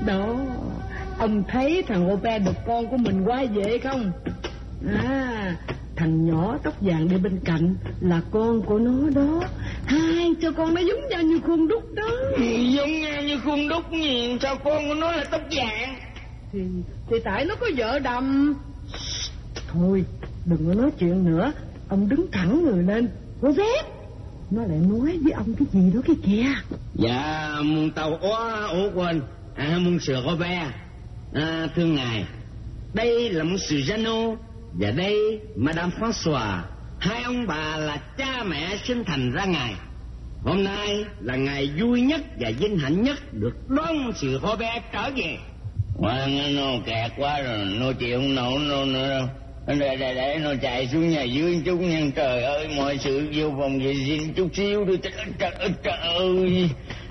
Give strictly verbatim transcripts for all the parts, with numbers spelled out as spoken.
Đó, ông thấy thằng Robert được con của mình quá dễ không? À, thằng nhỏ tóc vàng đi bên cạnh là con của nó đó. Hai cho con nó giống nhau như khuôn đúc đó. Giống nhau như khuôn đúc gì? Sao con của nó là tóc vàng? Thì, thì tại nó có vợ đầm. Thôi, đừng có nói chuyện nữa. Ông đứng thẳng người lên. Robert, nó lại nói với ông cái gì đó cái kìa. Dạ, muôn tàu quá, ủa quên. À, muôn sửa Robert. À, thưa ngài, đây là muôn sửa Jeannot. Và đây, Madame François. Hai ông bà là cha mẹ sinh thành ra ngài. Hôm nay là ngày vui nhất và vinh hạnh nhất được đón sự Robert trở về. Wow, nó kẹt quá rồi, nó chịu không nổi nó nữa đâu. Để, để, để nó chạy xuống nhà dưới chút nha. Trời ơi, mọi sự vô phòng vệ sinh chút xíu đi. Trời, trời, trời, trời ơi.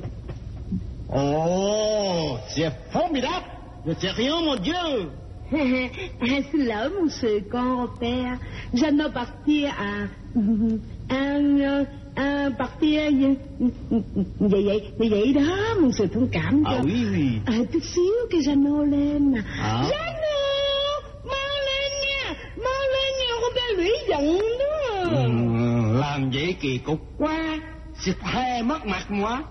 Oh, c'est formidable. Je sais rien, mon Dieu. À, xin lỗi mon sự con Robert. Je ne partir à à, à partir vậy vậy vậy vậy đó mon sự thông cảm cho. À oui oui. À, chút xíu cái Jeannot lên nè. À. Jeannot, mau lên nha, mau lên nha, Robert lũy giận đó. Ừ, làm vậy kỳ cục quá. C'est très mất mặt moi.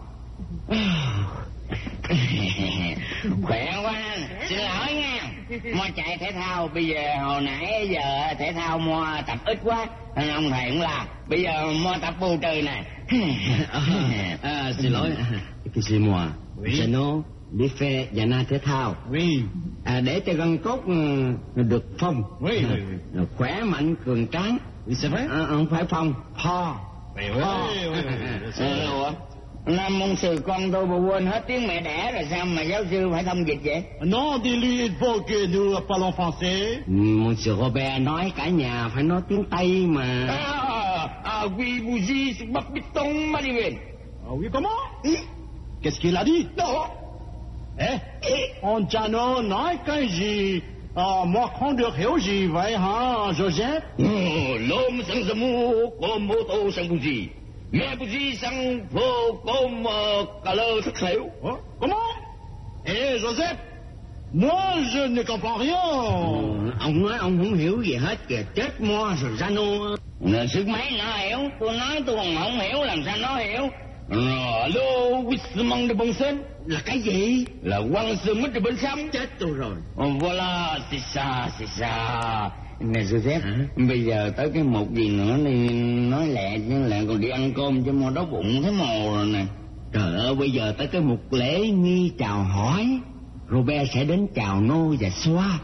Khỏe quá, xin lỗi nha. Mo chạy thể thao, bây giờ hồi nãy giờ thể thao Mo tập ít quá. Ông thầy cũng là bây giờ Mo tập bù trừ nè. À, xin lỗi. Excusez-moi. Jeannot đi phê và na thể thao. Oui. À, để cho gân cốt được phong. Oui, oui, oui. Khỏe mạnh cường tráng. Oui, c'est vrai. À, không phải phong, ho. Oui, oui, oui, oui. Ủa, Nam môn sư con tôi mà quên hết tiếng mẹ đẻ rồi sao mà giáo sư phải thông dịch vậy? Non, dis-lui, il faut que nous parlons français. Môn sư Robert nói cả nhà phải nói tiếng Tây mà. Ah, ah oui, vous y, c'est pas piton, Malivin. Ah oui, comment? Qu'est-ce qu'il a dit? Non. Eh, on Jeannot nói cái gì? À, moi không được hiểu gì vậy hả, Joseph? L'homme sans amour comme auto sans bougie. Mais bougie sans vô comme caleur thực xỉu. Comment? Eh, Joseph, moi je ne comprends rien. Ừ, ông nói ông không hiểu gì hết kìa, chết mo rồi Jeannot. Là sức mấy nó hiểu, tôi nói tôi còn không hiểu làm sao nó hiểu. Alo, Wismond de Bonsen là cái gì? Là quăng sương mít ở bên sông. Chết tôi rồi. Voilà, c'est ça, c'est ça. Nè Joseph, hả? Bây giờ tới cái mục gì nữa đi, nói lẹ chứ lẹ còn đi ăn cơm cho mo đói bụng thấy mồ rồi nè. Trời ơi, bây giờ tới cái mục lễ nghi chào hỏi. Robert sẽ đến chào nô và xoa.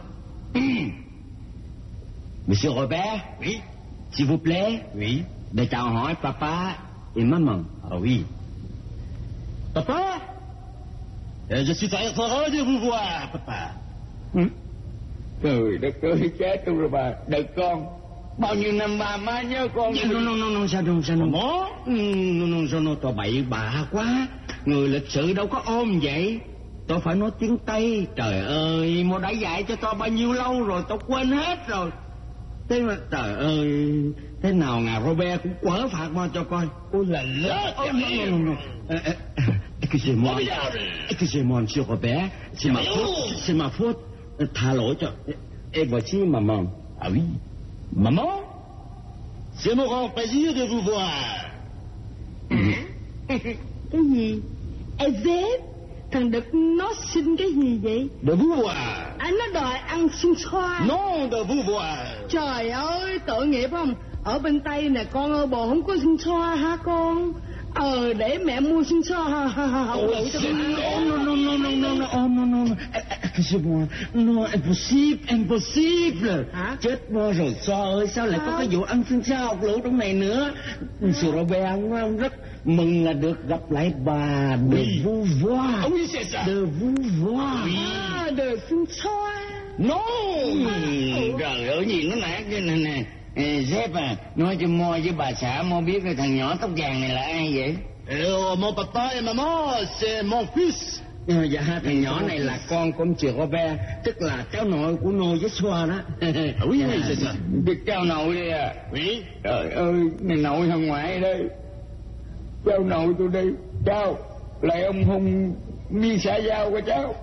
Monsieur Robert. Oui. S'il vous plaît. Oui. Để chào hỏi papa et maman. Ah oui. Papa, je suis très heureux de vous voir, papa. Ừ. Trời đất ơi, chết tôi rồi bà. Đợi con, bao nhiêu năm bà má nhớ con. No, no, no, no, sao đâu, sao đâu. Nó? No, no, sao nó, tao bậy bạ quá. Người lịch sự đâu có ôm vậy. Tôi phải nói tiếng Tây. Trời ơi, Mo đã dạy cho tôi bao nhiêu lâu rồi, tôi quên hết rồi. Thế mà, trời ơi, thế nào ngài Robert cũng quở phạt Mo cho coi. Ôi là lỡ. Oh, no, no, no, no. Excusez-moi. Excusez-moi, monsieur Robert. C'est ma faute, c'est ma faute. Tha lỗi cho. Et voici maman. Ah oui. Maman, c'est mon grand plaisir de vous voir. Cái gì? Ezep, thằng Đực nó xin cái gì vậy? De vous voir. Anh nó đòi ăn xin xoa. Non, de vous voir. Trời ơi, tội nghiệp không? Ở bên Tây nè con ơi, bồ không có xin xoa hả con? Ờ, để mẹ mua xin xoa hả? Hậu lụy cho con. No, no, no, no, no, no, oh, no, no, no. Excusez-moi. No, impossible, impossible. Hả? Chết Mo rồi, xoa ơi, sao lại có cái vụ ăn xin xoa học lũ trong này nữa? Monsieur Robert, ông rất mừng là được gặp lại bà. De vous voir. Ah oui, c'est ça. De vous voir. À, de xin xoa. Non. Trời ơi, gì nó nạt cái này nè. Zep à, nói cho Mo với bà xã Mo biết cái thằng nhỏ tóc vàng này là ai vậy? Euh, mon papa et maman, c'est mon fils. À, dạ, thằng nhỏ này là con của ông Monsieur Robert, tức là cháu nội của Nô với Xoa đó. Ah oui, oui, c'est ça. Biết cháu nội đi à? Oui. Trời ơi, này nội hay ngoại đây? Cháu nội tôi đi. Cháu, lại ông hung miếng xã giao của cháu.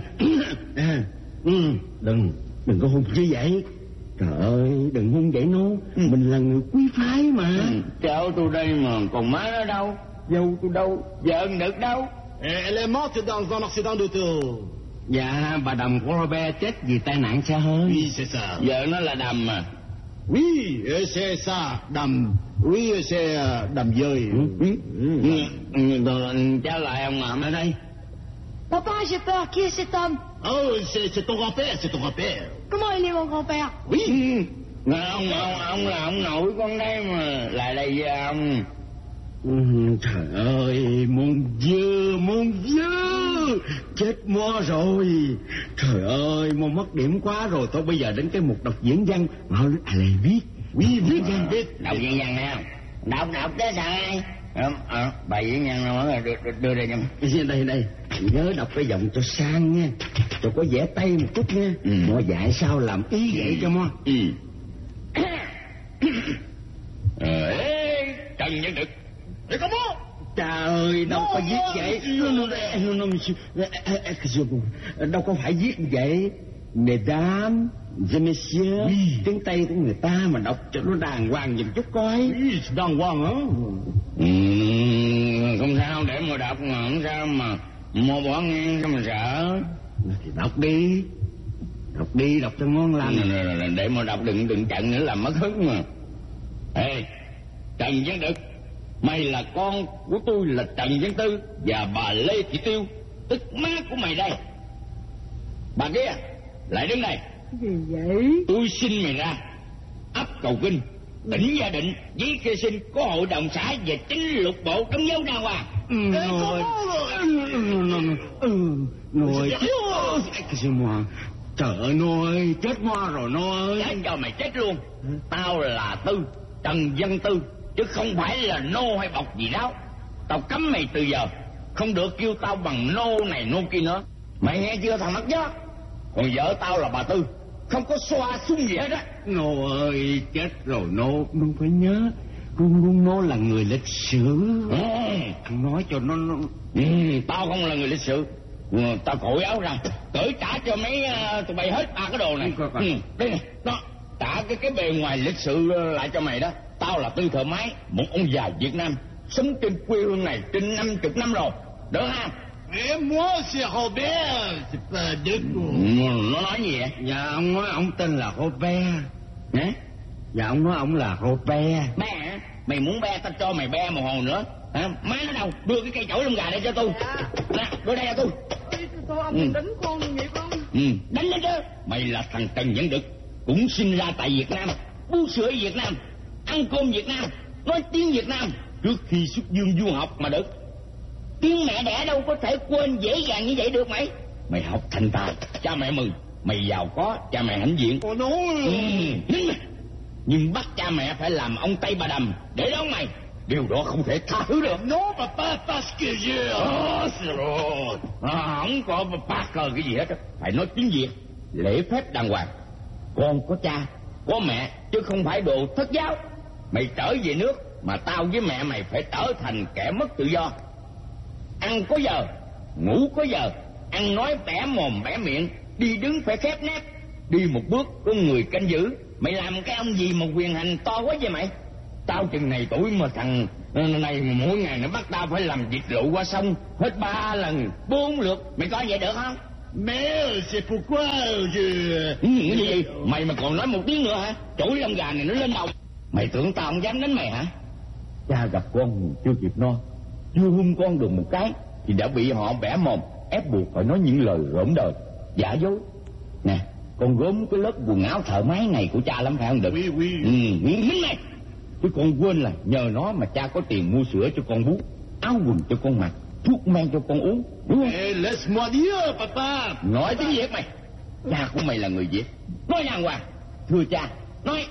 Ừ, đừng, đừng có hung như vậy. Trời ơi, đừng hung vậy nó. Ừ. Mình là người quý phái mà. Ừ. Cháu tôi đây mà, còn má nó đâu? Dâu tôi đâu? Vợ được đâu? Elle est morte dans un accident d'auto. Dạ, bà Đầm của Robert chết vì tai nạn xe hơi. Oui, c'est ça. Vợ nó là Đầm mà. Oui, c'est ça, Đầm. Oui, c'est uh, Đầm dơi. Ừ. Ừ. Ừ. Ừ. Rồi cháu lại ông ngậm ở đây. Papa, j'ai peur. Qui est cet homme? Oh, c'est, c'est ton grand-père, c'est ton grand-père. Comment il est mon grand-père? Oui. Ừ. Ông, ông, ông là ông nội con đây mà. Lại đây với ông. Ừ, trời ơi, mon Dieu, mon Dieu, chết mo rồi. Trời ơi, mo mất điểm quá rồi. Thôi bây giờ đến cái mục đọc diễn văn. Mau à lại viết. Oui, viết văn, viết. Đọc diễn văn nè. Đọc, đọc tới sao ai? À, à, bài diễn văn nào mà đưa, đưa, đưa đây cho mình. Đây, đây. Nhớ đọc cái giọng cho sang nha. Cho có vẻ tay một chút nha. Ừ. Mo dạy sao làm ý vậy cho mo. Ừ. Ê, Trần Nhân Đực. Để có bố. Trời ơi, đâu có viết vậy. Đâu có phải viết vậy. Mesdames et messieurs, tiếng Tây của người ta mà đọc cho nó đàng hoàng giùm chút coi. Đàng hoàng hả? Ừ, không sao, để mà đọc mà không sao mà mua bỏ ngang cho mà sợ. Thì đọc đi, đọc đi, đọc cho ngon lành. Để mà đọc đừng đừng chặn nữa làm mất hứng mà. Ê, Trần Văn Đực, mày là con của tôi là Trần Văn Tư và bà Lê Thị Tiêu, tức má của mày đây. Bà kia, lại đứng đây. Gì vậy? Tôi xin mày ra ấp Cầu Kinh, tỉnh Gia Định, giấy khai sinh có hội đồng xã về chính lục bộ đóng dấu đàng hoàng. Nội trời ơi Nội, chết ngoa rồi Nội. Chết cho mày chết luôn. Tao là Tư, Trần Văn Tư, chứ không phải là nô hay bọc gì đó. Tao cấm mày từ giờ không được kêu tao bằng nô này nô kia nữa. Mày nghe chưa thằng mắt chó? Còn vợ tao là bà Tư, không có xoa xung gì hết á. Nô ơi, chết rồi Nô, Nô phải nhớ luôn luôn Nô là người lịch sử. Ừ. Nói cho nó, nó... Ừ, tao không là người lịch sử. Ừ, tao cởi áo ra, cởi trả cho mấy uh, tụi bay hết ba cái đồ này. Ừ, đây này, đó, trả cái cái bề ngoài lịch sự lại cho mày đó. Tao là Tư Thợ Máy, một ông già Việt Nam, sống trên quê hương này trên năm chục năm rồi. Được không? Et moi c'est Robert, c'est pas de con. Nó nói gì vậy? Dạ ông nói ông tên là Robert. Hả? Dạ ông nói ông là Robert. Be hả? Mày muốn be tao cho mày be một hồi nữa. Hả? Má nó đâu? Đưa cái cây chổi lông gà đây cho tôi. Dạ. Nè, đưa đây cho tôi. Ê, tôi ông ừ. đánh con vậy con. Ừ, đánh lên chứ. Mày là thằng Trần Văn Đực, cũng sinh ra tại Việt Nam, bú sữa ở Việt Nam, ăn cơm Việt Nam, nói tiếng Việt Nam trước khi xuất dương du học mà được. Tiếng mẹ đẻ đâu có thể quên dễ dàng như vậy được mày. Mày học thành tài, cha mẹ mừng. Mày giàu có, cha mẹ hãnh diện. Ồ nói ừ. Nhưng bắt cha mẹ phải làm ông Tây Bà Đầm để đón mày. Điều đó không thể tha thứ được. Non papa, parce que je... À, không có ba cờ cái gì hết đó. Phải nói tiếng Việt, lễ phép đàng hoàng. Con có cha, có mẹ, chứ không phải đồ thất giáo. Mày trở về nước mà tao với mẹ mày phải trở thành kẻ mất tự do. Ăn có giờ, ngủ có giờ, ăn nói bẻ mồm bẻ miệng, đi đứng phải khép nép, đi một bước có người canh giữ. Mày làm cái ông gì mà quyền hành to quá vậy mày? Tao chừng này tuổi mà thằng này mỗi ngày nó bắt tao phải làm dịch rượu qua sông hết ba lần bốn lượt. Mày coi vậy được không? Mais c'est pourquoi je... Ừ, cái gì? Mày mà còn nói một tiếng nữa hả? Chổi lông gà này nó lên đầu. Mày tưởng tao không dám đánh mày hả? Cha gặp con chưa kịp no, chưa hung con được một cái thì đã bị họ bẻ mồm, ép buộc phải nói những lời rỗng đời, giả dối. Nè, con gốm cái lớp quần áo thợ máy này của cha lắm phải không được? Oui, oui. Ừ, nín này. Chứ con quên là nhờ nó mà cha có tiền mua sữa cho con bú, áo quần cho con mặc, thuốc men cho con uống, đúng không? Eh, laisse-moi dire, papa. Nói tiếng Việt mày. Cha của mày là người Việt, nói đàng hoàng. Thưa cha, nói.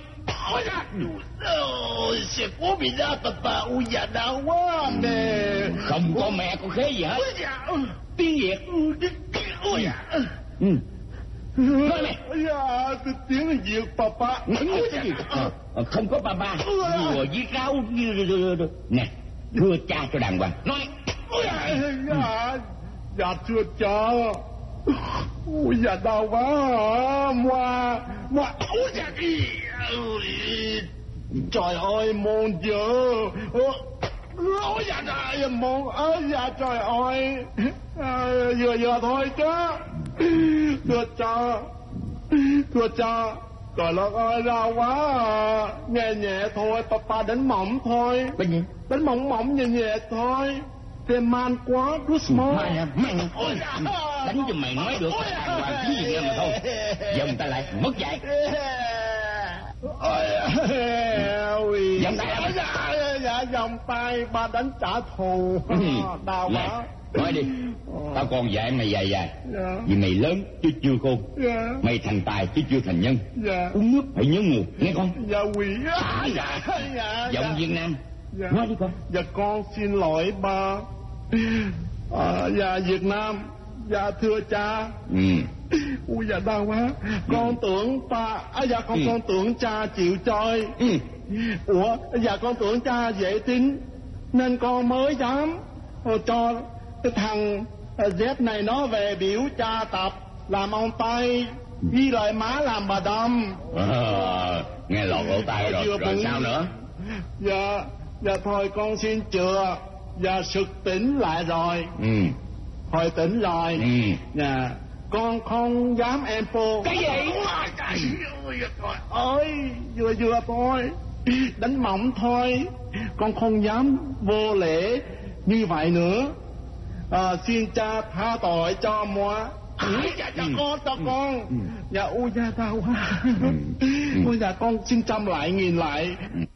Oh, c'est trop bizarre, papa. Ui da đau quá. Mais... Không có mẹ có khế gì hết. Tiếng Việt. Ôi da. Ừ. Nói mày. Ôi da, tiếng Việt, papa. Cái gì? À, không có papa. Vừa với cáo. Nè, thưa cha cho đàng hoàng. Nói. Ôi da. Dạ thưa cha. Ôi dạ đau quá hả? Moa Moa ôi dạ đi. Trời ơi mon Dieu. Ôi dạ trời mon ơi dạ trời ơi. À, vừa vừa thôi chứ. Thưa cha. Thưa cha. Trời đất ơi đau quá à. Nhẹ nhẹ thôi, papa đánh mỏng thôi. Cái gì? Đánh mỏng mỏng nhẹ nhẹ thôi. Thêm man quá, doucement. Mày mày ôi, đánh cho mày nói được đàng hoàng tiếng gì mà thôi. Giờ người ta lại mất dạy. Ôi Vòng tay làm dạ, dạ vòng tay ba đánh trả thù. Đau quá. Nói đi. Tao còn dạy mày dài dài. Dạ. Vì mày lớn chứ chưa khôn. Dạ. Mày thành tài chứ chưa thành nhân. Dạ. Uống nước phải nhớ nguồn, nghe con. Dạ quỷ. À, dạ. Dạ. Giọng Dạ. Việt Nam. Dạ. Nói đi con. Dạ con xin lỗi ba. À, dạ Việt Nam. Dạ thưa cha. Ừ. Ui dạ đau quá. Con tưởng ba à, dạ con Ừ. con tưởng cha chịu chơi. Ừ. Ủa dạ con tưởng cha dễ tính nên con mới dám ờ, cho cái thằng ờ, Z này nó về biểu cha tập làm ông Tây với lại má làm bà Đâm. À, nghe lọt lỗ tai rồi. Chưa Rồi bụng. sao nữa? Dạ dạ thôi con xin chừa. Dạ sực tỉnh lại rồi. Ừ. Hồi tỉnh rồi. Ừ. Dạ con không dám em phô. Cái gì? Ôi trời ơi, vừa vừa thôi, đánh mỏng thôi, con không dám vô lễ như vậy nữa. À, xin cha tha tội cho moi. Dạ cho con, cho con. Dạ ôi da đau quá. Ôi dạ con xin trăm lại nghìn lại.